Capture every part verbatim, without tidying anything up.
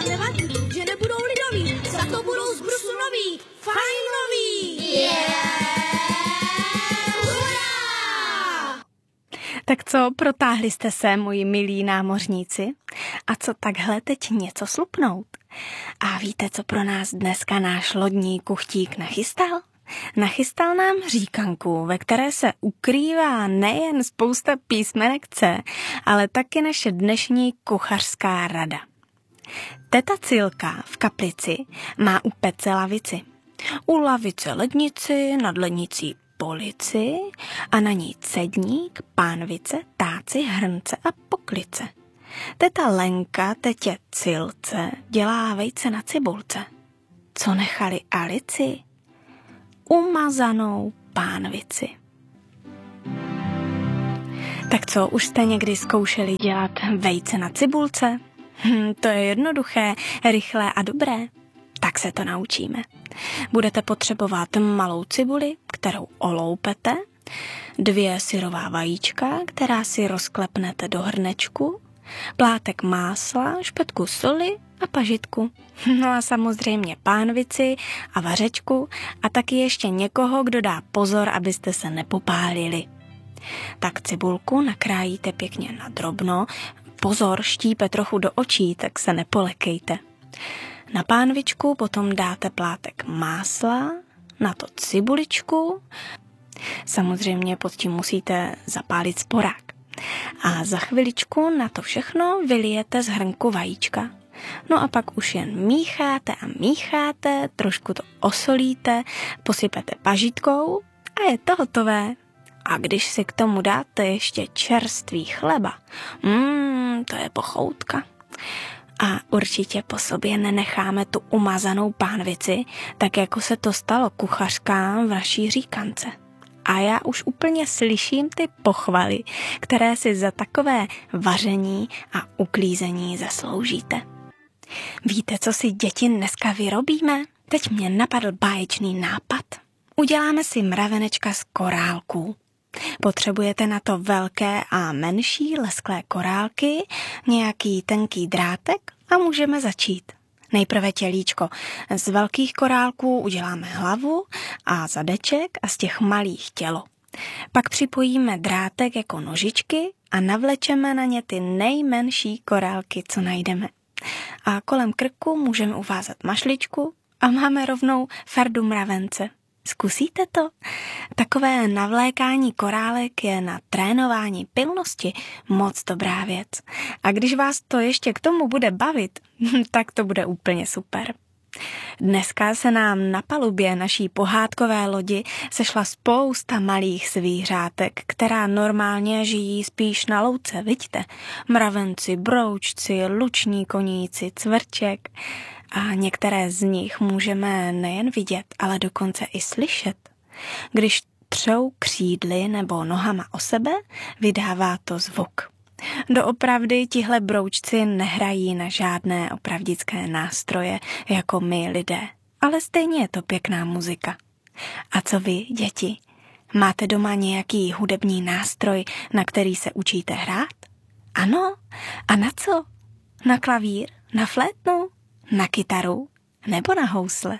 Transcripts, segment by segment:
nevadí, že nebudou lidoví, za to budou z brusu noví, fajnoví. Yeah! Hurá! Tak co, protáhli jste se, moji milí námořníci? A co takhle teď něco slupnout? A víte, co pro nás dneska náš lodní kuchtík nachystal? Nachystal nám říkanku, ve které se ukrývá nejen spousta písmenek C, ale taky naše dnešní kuchařská rada. Teta Cilka v kaplici má u pece lavici. U lavice lednici, nad lednicí polici a na ní cedník, pánvice, táci, hrnce a poklice. Teta Lenka tetě Cilce dělá vejce na cibulce. Co nechali Alici? Umazanou pánvici. Tak co, už jste někdy zkoušeli dělat vejce na cibulce? Hm, to je jednoduché, rychlé a dobré. Tak se to naučíme. Budete potřebovat malou cibuli, kterou oloupete, dvě syrová vajíčka, která si rozklepnete do hrnečku, plátek másla, špetku soli a pažitku. No a samozřejmě pánvici a vařečku a taky ještě někoho, kdo dá pozor, abyste se nepopálili. Tak cibulku nakrájíte pěkně na drobno, pozor, štípe trochu do očí, tak se nepolekejte. Na pánvičku potom dáte plátek másla, na to cibuličku, samozřejmě pod tím musíte zapálit sporák. A za chviličku na to všechno vylijete z hrnku vajíčka. No a pak už jen mícháte a mícháte, trošku to osolíte, posypete pažitkou a je to hotové. A když si k tomu dáte ještě čerstvý chleba, mmm, to je pochoutka. A určitě po sobě nenecháme tu umazanou pánvici, tak jako se to stalo kuchařkám v naší říkance. A já už úplně slyším ty pochvaly, které si za takové vaření a uklízení zasloužíte. Víte, co si děti dneska vyrobíme? Teď mě napadl báječný nápad. Uděláme si mravenečka z korálků. Potřebujete na to velké a menší lesklé korálky, nějaký tenký drátek a můžeme začít. Nejprve tělíčko. Z velkých korálků uděláme hlavu a zadeček a z těch malých tělo. Pak připojíme drátek jako nožičky a navlečeme na ně ty nejmenší korálky, co najdeme. A kolem krku můžeme uvázat mašličku a máme rovnou fardu mravence. Zkusíte to? Takové navlékání korálek je na trénování pilnosti moc dobrá věc. A když vás to ještě k tomu bude bavit, tak to bude úplně super. Dneska se nám na palubě naší pohádkové lodi sešla spousta malých zvířátek, která normálně žijí spíš na louce, vidíte? Mravenci, broučci, luční koníci, cvrček. A některé z nich můžeme nejen vidět, ale dokonce i slyšet. Když třou křídly nebo nohama o sebe, vydává to zvuk. Doopravdy tihle broučci nehrají na žádné opravdické nástroje, jako my lidé, ale stejně je to pěkná muzika. A co vy, děti? Máte doma nějaký hudební nástroj, na který se učíte hrát? Ano? A na co? Na klavír? Na flétnu? Na kytaru nebo na housle.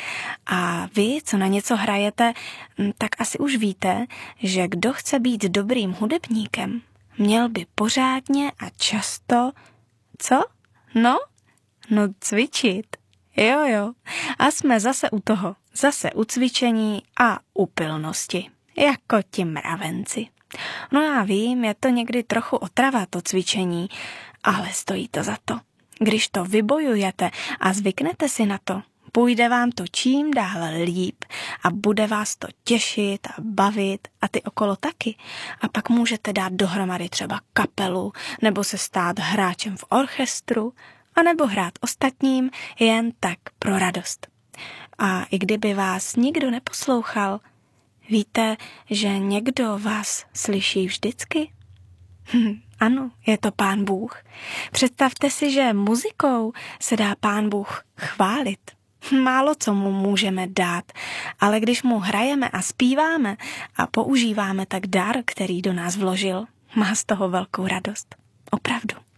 A vy, co na něco hrajete, tak asi už víte, že kdo chce být dobrým hudebníkem, měl by pořádně a často, co? No? No cvičit. Jo, jo. A jsme zase u toho. Zase u cvičení a u pilnosti. Jako ti mravenci. No já vím, je to někdy trochu otrava to cvičení, ale stojí to za to. Když to vybojujete a zvyknete si na to, půjde vám to čím dál líp a bude vás to těšit a bavit a ty okolo taky. A pak můžete dát dohromady třeba kapelu nebo se stát hráčem v orchestru a nebo hrát ostatním jen tak pro radost. A i kdyby vás nikdo neposlouchal, víte, že někdo vás slyší vždycky? Hm, ano, je to Pán Bůh. Představte si, že muzikou se dá Pán Bůh chválit. Málo co mu můžeme dát, ale když mu hrajeme a zpíváme a používáme tak dar, který do nás vložil, má z toho velkou radost. Opravdu.